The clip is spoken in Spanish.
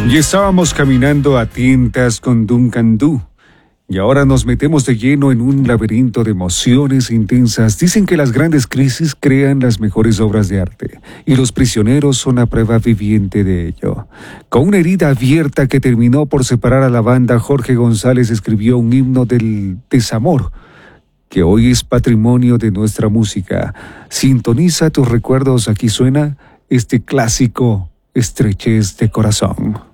Y estábamos caminando a tientas con Duncan Du. Y ahora nos metemos de lleno en un laberinto de emociones intensas. Dicen que las grandes crisis crean las mejores obras de arte, y Los Prisioneros son la prueba viviente de ello. Con una herida abierta que terminó por separar a la banda, Jorge González escribió un himno del desamor, que hoy es patrimonio de nuestra música. Sintoniza tus recuerdos, aquí suena este clásico, Estrechez de Corazón.